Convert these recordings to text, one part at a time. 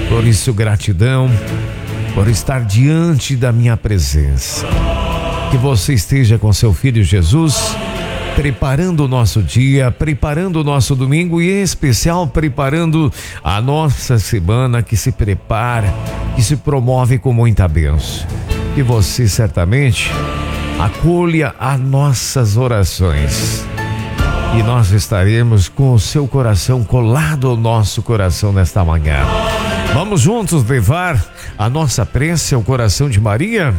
Por isso, gratidão por estar diante da minha presença. Que você esteja com seu Filho Jesus, preparando o nosso dia, preparando o nosso domingo e, em especial, preparando a nossa semana que se prepara, que se promove com muita bênção. Que você certamente acolha as nossas orações e nós estaremos com o seu coração colado ao nosso coração nesta manhã. Vamos juntos levar a nossa prece ao coração de Maria?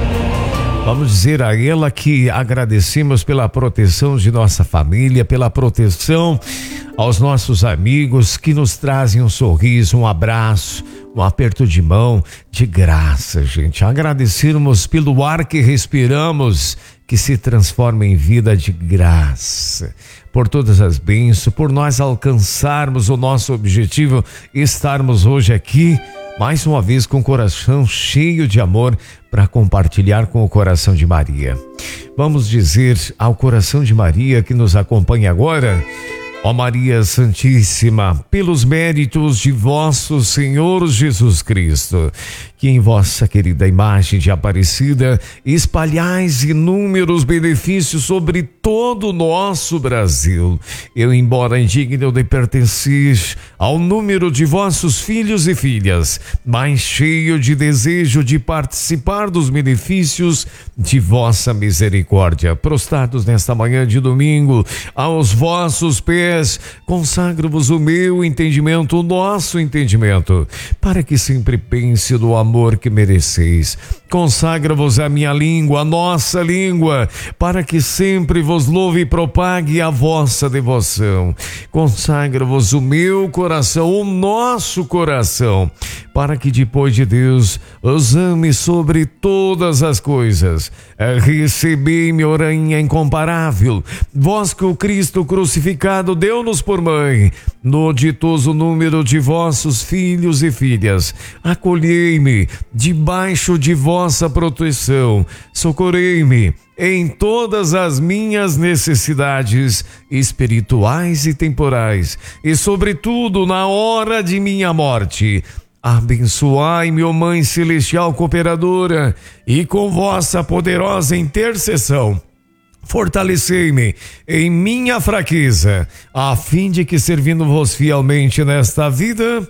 Vamos dizer a ela que agradecemos pela proteção de nossa família, pela proteção aos nossos amigos que nos trazem um sorriso, um abraço, um aperto de mão de graça, gente. Agradecermos pelo ar que respiramos, que se transforma em vida de graça. Por todas as bênçãos, por nós alcançarmos o nosso objetivo, estarmos hoje aqui, mais uma vez com o coração cheio de amor para compartilhar com o coração de Maria. Vamos dizer ao coração de Maria que nos acompanha agora: ó Maria Santíssima, pelos méritos de vosso Senhor Jesus Cristo, que em vossa querida imagem de Aparecida espalhais inúmeros benefícios sobre todo o nosso Brasil. Eu, embora indigno de pertencer ao número de vossos filhos e filhas, mas cheio de desejo de participar dos benefícios de vossa misericórdia, prostrados nesta manhã de domingo aos vossos pés, consagro-vos o meu entendimento, o nosso entendimento, para que sempre pense no amor que mereceis. Consagra-vos a minha língua, a nossa língua, para que sempre vos louve e propague a vossa devoção. Consagra-vos o meu coração, o nosso coração, para que depois de Deus os ame sobre todas as coisas. Recebei-me, ó rainha incomparável, vós que o Cristo crucificado deu-nos por mãe, no ditoso número de vossos filhos e filhas. Acolhei-me debaixo de vossa proteção, socorrei-me em todas as minhas necessidades espirituais e temporais, e sobretudo na hora de minha morte. Abençoai-me, ó Mãe Celestial Cooperadora, e com vossa poderosa intercessão fortalecei-me em minha fraqueza, a fim de que, servindo-vos fielmente nesta vida,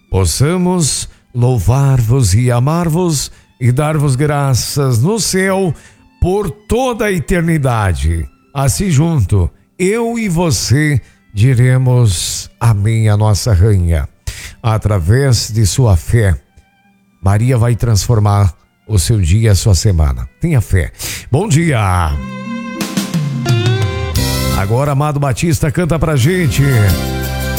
possamos louvar-vos e amar-vos e dar-vos graças no céu por toda a eternidade. Assim junto, eu e você diremos amém à nossa rainha. Através de sua fé, Maria vai transformar o seu dia, a sua semana. Tenha fé. Bom dia! Agora Amado Batista canta pra gente